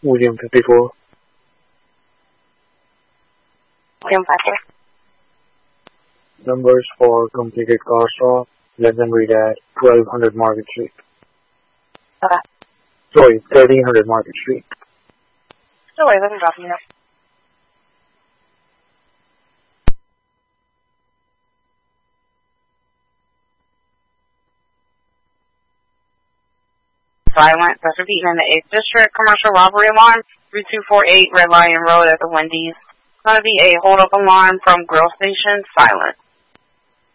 William 54. William 54. Numbers for completed car stop. Let them read at 1200 Market Street. Okay. Sorry, 1300 Market Street. Still wait, let me drop you now. Silent. That's repeating in the 8th District. Commercial robbery alarm. 3248 Red Lion Road at the Wendy's. It's going to be a hold-up alarm from Grill Station. Silent.